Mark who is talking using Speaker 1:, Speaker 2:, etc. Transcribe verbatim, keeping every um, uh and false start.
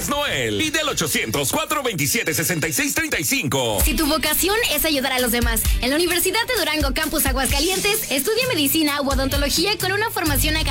Speaker 1: Papás Noel. Pide al ochocientos, cuatrocientos veintisiete, sesenta y seis treinta y cinco.
Speaker 2: Si tu vocación es ayudar a los demás, en la Universidad de Durango Campus Aguascalientes, estudia medicina u odontología con una formación académica